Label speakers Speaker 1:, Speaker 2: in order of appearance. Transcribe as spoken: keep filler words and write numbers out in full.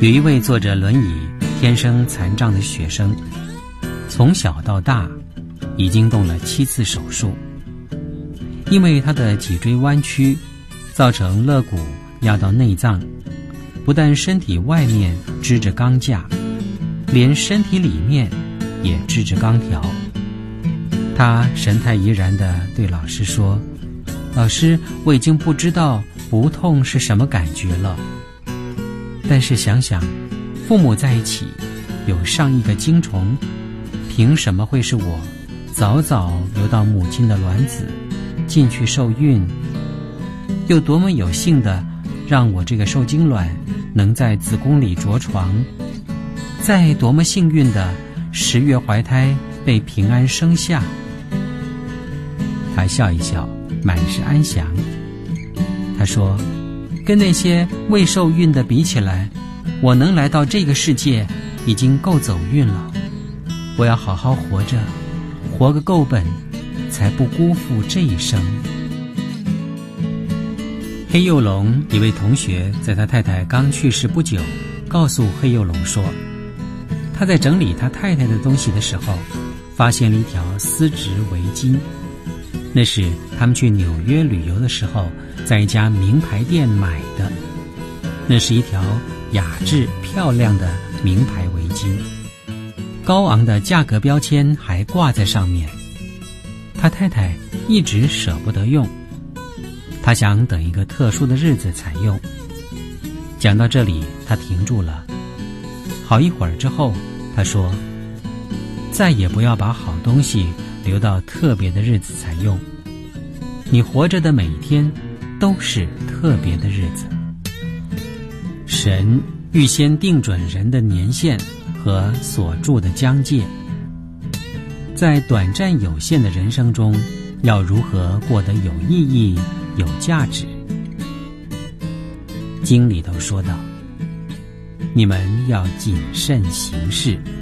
Speaker 1: 有一位坐着轮椅、天生残障的学生，从小到大已经动了七次手术。因为他的脊椎弯曲，造成肋骨压到内脏，不但身体外面支着钢架，连身体里面也支着钢条。他神态怡然地对老师说：老师，我已经不知道不痛是什么感觉了。但是想想，父母在一起有上亿个精虫，凭什么会是我早早流到母亲的卵子进去受孕？又多么有幸的让我这个受精卵能在子宫里着床，再多么幸运的十月怀胎被平安生下。他笑一笑，满是安详。他说，跟那些未受孕的比起来，我能来到这个世界已经够走运了。我要好好活着，活个够本，才不辜负这一生。黑幼龙一位同学在他太太刚去世不久，告诉黑幼龙说，他在整理他太太的东西的时候，发现了一条丝质围巾。那是他们去纽约旅游的时候，在一家名牌店买的。那是一条雅致漂亮的名牌围巾，高昂的价格标签还挂在上面。他太太一直舍不得用，他想等一个特殊的日子才用。讲到这里，他停住了。好一会儿之后，他说，再也不要把好东西留到特别的日子才用，你活着的每一天都是特别的日子。神预先定准人的年限和所住的疆界，在短暂有限的人生中，要如何过得有意义、有价值？经里头说道，你们要谨慎行事，